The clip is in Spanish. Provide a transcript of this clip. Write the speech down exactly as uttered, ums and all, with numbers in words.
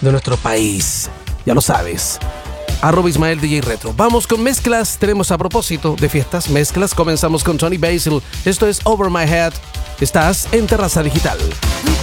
de nuestro país. Ya lo sabes. Arroba Ismael D J Retro. Vamos con mezclas. Tenemos a propósito de fiestas, mezclas. Comenzamos con Tony Basil. Esto es Over My Head. Estás en Terraza Digital.